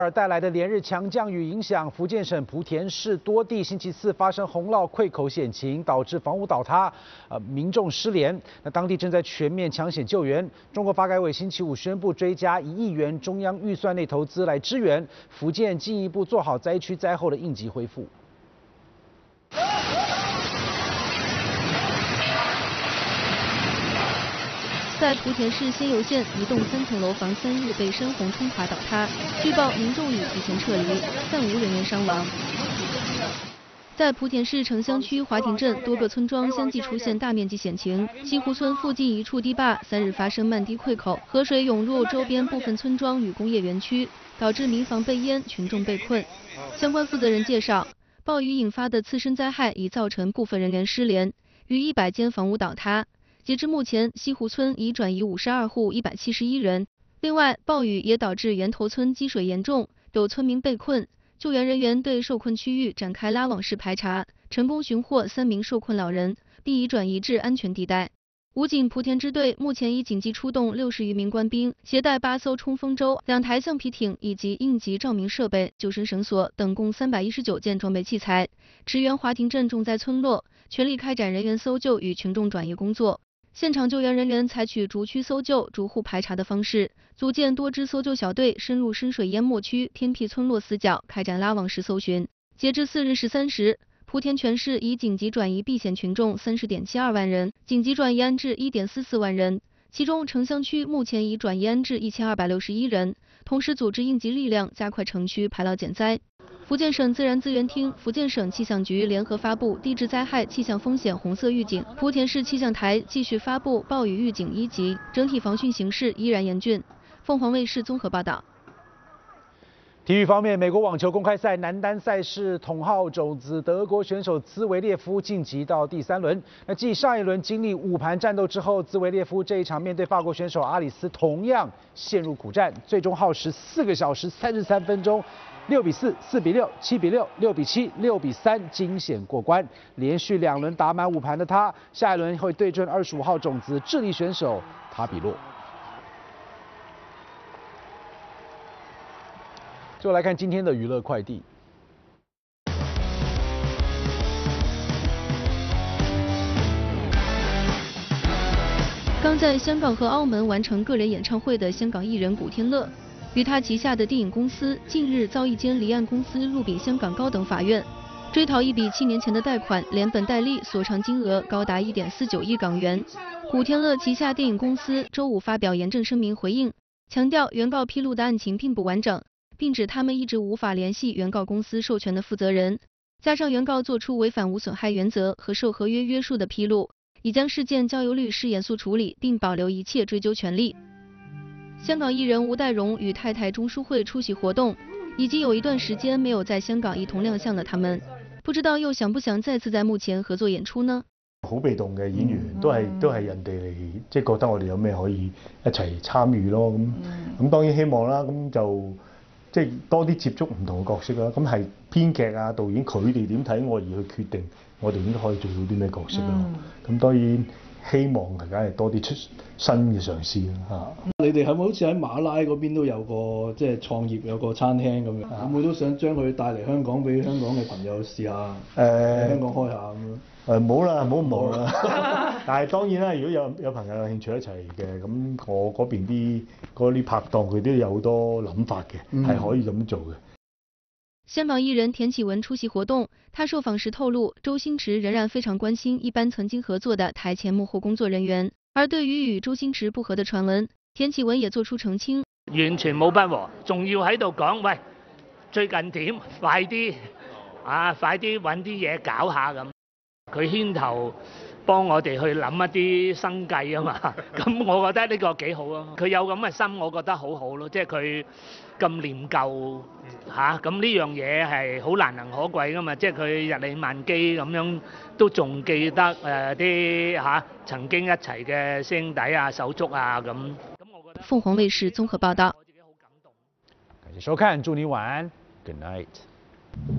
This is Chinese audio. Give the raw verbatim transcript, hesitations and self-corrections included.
而带来的连日强降雨影响，福建省莆田市多地星期四发生洪涝溃口险情，导致房屋倒塌，呃，民众失联。那当地正在全面抢险救援。中国发改委星期五宣布追加一亿元中央预算内投资来支援福建，进一步做好灾区灾后的应急恢复。 在莆田市仙游县，一栋三层楼房三日被山洪冲垮倒塌，据报民众已提前撤离，暂无人员伤亡。在莆田市城乡区华亭镇，多个村庄相继出现大面积险情。西湖村附近一处堤坝三日发生漫堤溃口，河水涌入周边部分村庄与工业园区，导致民房被淹，群众被困。相关负责人介绍，暴雨引发的次生灾害已造成部分人员失联，逾一百间房屋倒塌。 截至目前，西湖村已转移五十二户一百七十一人。另外，暴雨也导致源头村积水严重，有村民被困。救援人员对受困区域展开拉网式排查，成功寻获三名受困老人，并已转移至安全地带。武警莆田支队目前已紧急出动六十余名官兵，携带八艘冲锋舟、两台橡皮艇以及应急照明设备、救生绳索等共三百一十九件装备器材，驰援华亭镇重灾村落，全力开展人员搜救与群众转移工作。 现场救援人员采取逐区搜救、逐户排查的方式，组建多支搜救小队，深入深水淹没区、偏僻村落死角，开展拉网式搜寻。截至四日十三时，莆田全市已紧急转移避险群众三十点七二万人，紧急转移安置一点四四万人，其中城乡区目前已转移安置一千二百六十一人，同时组织应急力量加快城区排涝减灾。 福建省自然资源厅、福建省气象局联合发布地质灾害气象风险红色预警，莆田市气象台继续发布暴雨预警一级，整体防汛形势依然严峻。凤凰卫视综合报道。 体育方面，美国网球公开赛男单赛事，统号种子德国选手兹维列夫晋级到第三轮。那继上一轮经历五盘战斗之后，兹维列夫这一场面对法国选手阿里斯同样陷入苦战，最终耗时四个小时三十三分钟。 六比四、四比六、七比六、六比七、六比三，惊险过关。连续两轮打满五盘的他，下一轮会对阵二十五号种子智利选手塔比洛。最后来看今天的娱乐快递。 刚在香港和澳门完成个人演唱会的香港艺人古天乐。 与他旗下的电影公司近日遭一间离岸公司入禀香港高等法院，追讨一笔七年前的贷款，连本带利索偿金额高达一点四九亿港元。古天乐旗下电影公司周五发表严正声明回应，强调原告披露的案情并不完整，并指他们一直无法联系原告公司授权的负责人，加上原告做出违反无损害原则和受合约约束的披露，已将事件交由律师严肃处理，并保留一切追究权利。 香港艺人吴岱融与太太钟淑慧出席活动，已经有一段时间没有在香港一同亮相的他們，不知道又想不想再次在幕前合作演出呢？ 好被動嘅演員都係都係人哋嚟，即係覺得我哋有咩可以一齊參與咯。咁咁當然希望啦，咁就即係多啲接觸唔同嘅角色啦。咁係編劇啊、導演佢哋點睇我而去決定我哋應該可以做到啲咩角色咯。咁當然。 希望大家係多啲出新嘅嘗試啦嚇。 你哋係咪好似喺馬拉嗰邊都有個即係創業有個餐廳咁樣？會唔會都想將佢帶嚟香港俾香港嘅朋友試下？誒、呃，香港開下咁樣。誒冇啦，唔好咁忙啦。但係當然啦，如果有有朋友有興趣一齊嘅，咁我嗰邊啲嗰啲拍檔佢都有好多諗法嘅，係、嗯、可以咁做嘅。 香港艺人田启文出席活动，他受访时透露，周星驰仍然非常关心一般曾经合作的台前幕后工作人员。而对于与周星驰不和的传闻，田启文也做出澄清， 完全冇不和，仲要喺度講喂，最近點？快啲啊！快啲揾啲嘢搞下咁。佢牽頭幫我哋去諗一啲生計啊嘛，咁我覺得呢個幾好啊。佢有咁嘅心，我覺得好好咯，即係佢。 咁念舊嚇，咁呢樣嘢係好難能可貴噶嘛，即係佢日理萬機咁樣，都仲記得誒啲嚇曾經一齊嘅師兄弟啊、手足啊咁。咁我覺得。 鳳凰衛視綜合報道。 感謝收看，祝你晚安 ，Good night。